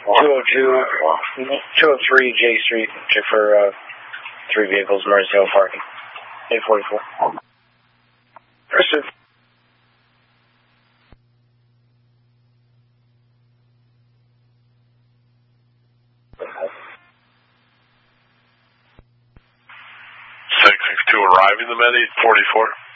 203 J Street. Check for 3 vehicles, Marsdale parking. 844. Pursuit. To arriving the med 844.